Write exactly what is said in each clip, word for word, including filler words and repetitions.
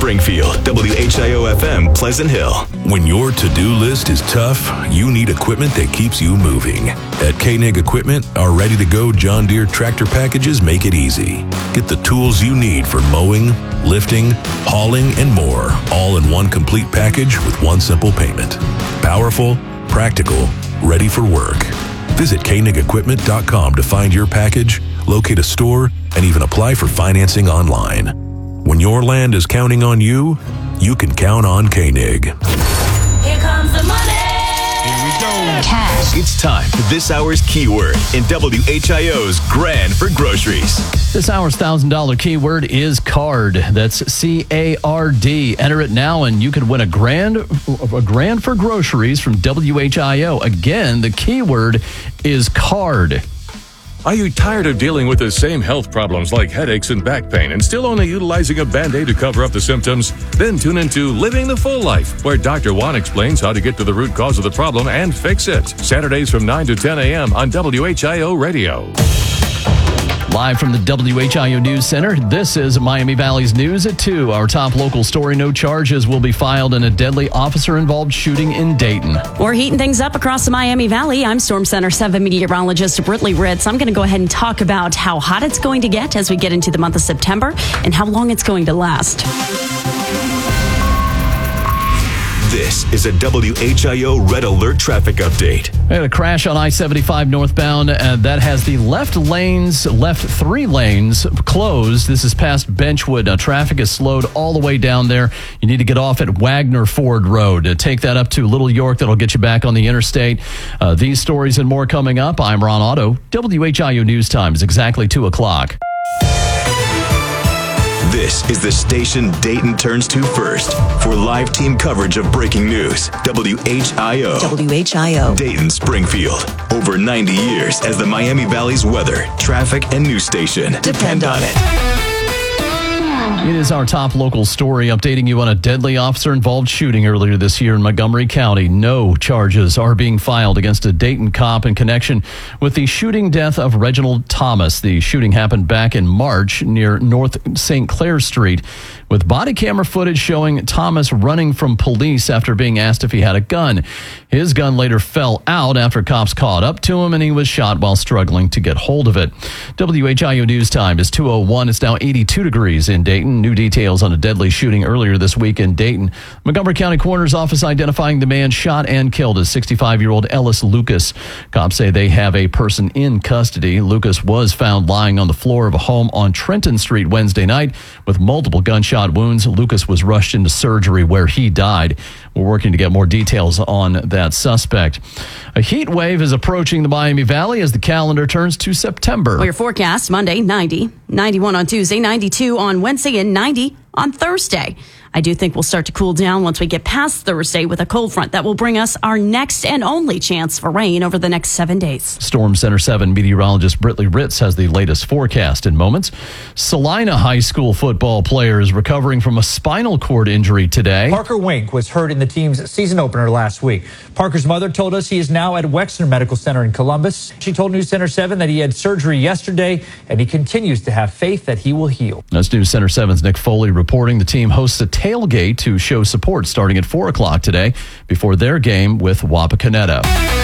Springfield, W H I O F M, Pleasant Hill. When your to-do list is tough, you need equipment that keeps you moving. At Koenig Equipment, our ready-to-go John Deere tractor packages make it easy. Get the tools you need for mowing, lifting, hauling, and more, all in one complete package with one simple payment. Powerful, practical, ready for work. Visit Koenig Equipment dot com to find your package, locate a store, and even apply for financing online. When your land is counting on you, you can count on Koenig. Here comes the money. Here we go. Cash. It's time for this hour's keyword in W H I O's Grand for Groceries. This hour's one thousand dollars keyword is card. That's C A R D. Enter it now and you could win a grand, a grand for groceries from W H I O. Again, the keyword is card. Are you tired of dealing with the same health problems like headaches and back pain and still only utilizing a Band-Aid to cover up the symptoms? Then tune into Living the Full Life, where Doctor Juan explains how to get to the root cause of the problem and fix it. Saturdays from nine to ten a.m. on W H I O Radio. Live from the W H I O News Center, this is Miami Valley's News at two. Our top local story, no charges will be filed in a deadly officer-involved shooting in Dayton. We're heating things up across the Miami Valley. I'm Storm Center seven meteorologist Britley Ritz. I'm going to go ahead and talk about how hot it's going to get as we get into the month of September and how long it's going to last. This is a W H I O Red Alert traffic update. We had a crash on I seventy-five northbound uh, that has the left lanes, left three lanes closed. This is past Benchwood. Now, traffic is slowed all the way down there. You need to get off at Wagner Ford Road. Uh, take that up to Little York. That'll get you back on the interstate. Uh, these stories and more coming up. I'm Ron Otto. W H I O News Time is exactly two o'clock. This is the station Dayton turns to first for live team coverage of breaking news. W H I O. W H I O. Dayton, Springfield. Over ninety years as the Miami Valley's weather, traffic, and news station. Depend on it. It is our top local story, updating you on a deadly officer-involved shooting earlier this year in Montgomery County. No charges are being filed against a Dayton cop in connection with the shooting death of Reginald Thomas. The shooting happened back in March near North Saint Clair Street, with body camera footage showing Thomas running from police after being asked if he had a gun. His gun later fell out after cops caught up to him, and he was shot while struggling to get hold of it. W H I O News Time is two oh one. It's now eighty-two degrees in Dayton. New details on a deadly shooting earlier this week in Dayton. Montgomery County Coroner's Office identifying the man shot and killed as sixty-five-year-old Ellis Lucas. Cops say they have a person in custody. Lucas was found lying on the floor of a home on Trenton Street Wednesday night with multiple gunshot wounds. Lucas was rushed into surgery where he died. We're working to get more details on that suspect. A heat wave is approaching the Miami Valley as the calendar turns to September. Well, your forecast, Monday, ninety, ninety-one on Tuesday, ninety-two on Wednesday, and ninety on Thursday. I do think we'll start to cool down once we get past Thursday with a cold front that will bring us our next and only chance for rain over the next seven days. Storm Center seven meteorologist Britley Ritz has the latest forecast in moments. Salina High School football player is recovering from a spinal cord injury today. Parker Wink was hurt in the team's season opener last week. Parker's mother told us he is now at Wexner Medical Center in Columbus. She told News Center seven that he had surgery yesterday, and he continues to have faith that he will heal. That's News Center seven's Nick Foley reporting. The team hosts a tailgate to show support starting at four o'clock today before their game with Wapakoneta.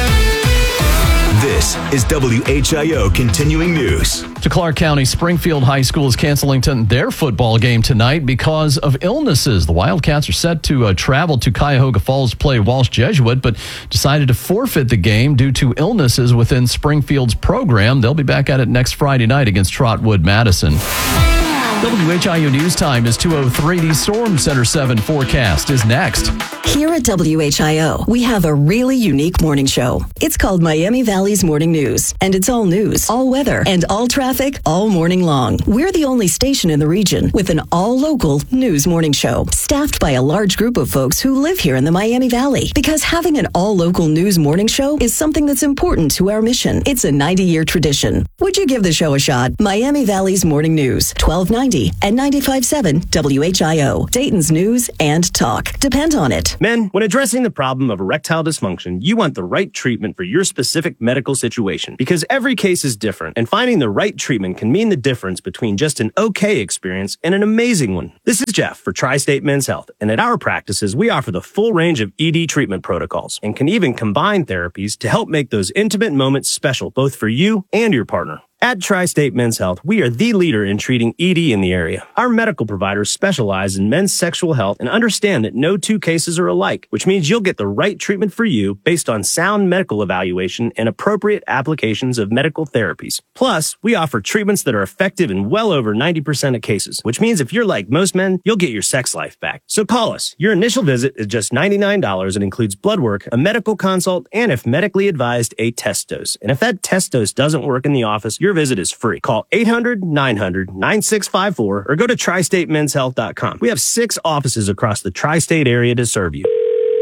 This is W H I O Continuing News. To Clark County, Springfield High School is canceling their football game tonight because of illnesses. The Wildcats are set to uh, travel to Cuyahoga Falls to play Walsh Jesuit, but decided to forfeit the game due to illnesses within Springfield's program. They'll be back at it next Friday night against Trotwood Madison. W H I O News Time is two oh three. The Storm Center seven forecast is next. Here at W H I O, we have a really unique morning show. It's called Miami Valley's Morning News, and it's all news, all weather, and all traffic all morning long. We're the only station in the region with an all-local news morning show, staffed by a large group of folks who live here in the Miami Valley. Because having an all-local news morning show is something that's important to our mission. It's a ninety-year tradition. Would you give the show a shot? Miami Valley's Morning News, twelve ninety ninety and ninety-five point seven W H I O. Dayton's News and Talk. Depend on it. Men, when addressing the problem of erectile dysfunction, you want the right treatment for your specific medical situation because every case is different, and finding the right treatment can mean the difference between just an okay experience and an amazing one. This is Jeff for Tri-State Men's Health, and at our practices, we offer the full range of E D treatment protocols and can even combine therapies to help make those intimate moments special both for you and your partner. At Tri-State Men's Health, we are the leader in treating E D in the area. Our medical providers specialize in men's sexual health and understand that no two cases are alike, which means you'll get the right treatment for you based on sound medical evaluation and appropriate applications of medical therapies. Plus, we offer treatments that are effective in well over ninety percent of cases, which means if you're like most men, you'll get your sex life back. So call us. Your initial visit is just ninety-nine dollars and includes blood work, a medical consult, and if medically advised, a test dose. And if that test dose doesn't work in the office, your visit is free. Call eight hundred, nine hundred, nine six five four or go to tri state men's health dot com. We have six offices across the tri-state area to serve you.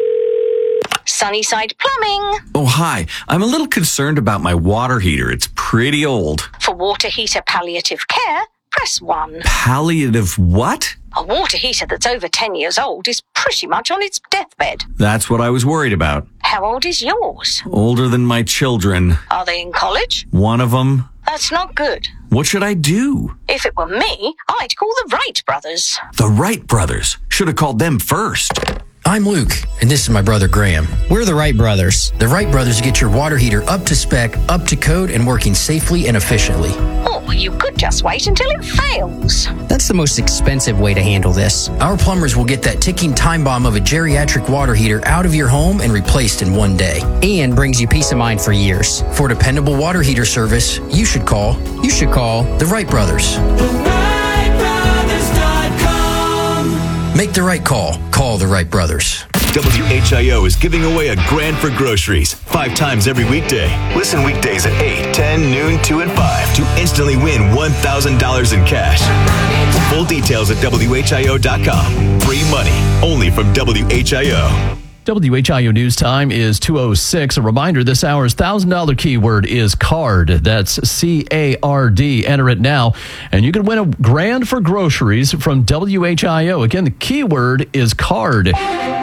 Sunnyside Plumbing. Oh, hi. I'm a little concerned about my water heater. It's pretty old. For water heater palliative care, press one. Palliative what? A water heater that's over ten years old is pretty much on its deathbed. That's what I was worried about. How old is yours? Older than my children. Are they in college? One of them. That's not good. What should I do? If it were me, I'd call the Wright brothers. The Wright brothers? Should have called them first. I'm Luke, and this is my brother Graham. We're the Wright brothers. The Wright brothers get your water heater up to spec, up to code, and working safely and efficiently. Or you could just wait until it fails. That's the most expensive way to handle this. Our plumbers will get that ticking time bomb of a geriatric water heater out of your home and replaced in one day. And brings you peace of mind for years. For dependable water heater service, you should call, you should call the Wright brothers. The Wright Brothers dot com. Make the right call. Call the Wright brothers. W H I O is giving away a grand for groceries five times every weekday. Listen weekdays at eight, ten, noon, two, and five to instantly win one thousand dollars in cash. Full details at W H I O dot com. Free money only from W H I O. W H I O News Time is two oh six. A reminder, this hour's one thousand dollars keyword is CARD. That's C A R D. Enter it now, and you can win a grand for groceries from W H I O. Again, the keyword is CARD.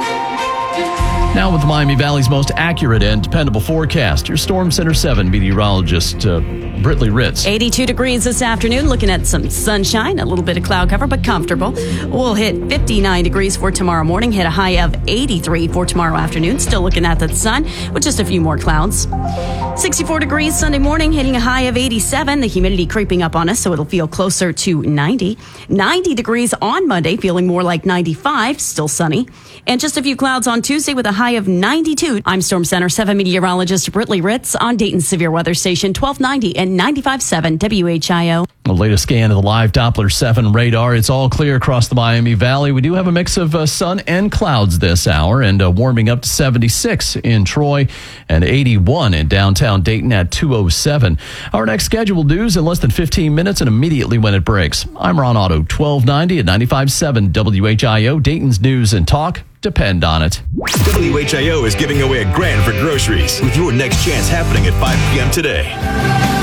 Now with Miami Valley's most accurate and dependable forecast, your Storm Center seven meteorologist, uh, Britley Ritz. eighty-two degrees this afternoon, looking at some sunshine, a little bit of cloud cover, but comfortable. We'll hit fifty-nine degrees for tomorrow morning, hit a high of eighty-three for tomorrow afternoon. Still looking at the sun with just a few more clouds. sixty-four degrees Sunday morning, hitting a high of eighty-seven. The humidity creeping up on us, so it'll feel closer to ninety. ninety degrees on Monday, feeling more like ninety-five, still sunny. And just a few clouds on Tuesday with a high of ninety-two. I'm Storm Center seven meteorologist Britley Ritz on Dayton's Severe Weather Station twelve ninety and ninety-five point seven W H I O. The latest scan of the live Doppler seven radar. It's all clear across the Miami Valley. We do have a mix of uh, sun and clouds this hour, and uh, warming up to seventy-six in Troy and eighty-one in downtown Dayton at two oh seven. Our next scheduled news in less than fifteen minutes and immediately when it breaks. I'm Ron Otto, twelve ninety at ninety-five point seven W H I O. Dayton's News and Talk. Depend on it. W H I O is giving away a grand for groceries with your next chance happening at five p.m. today.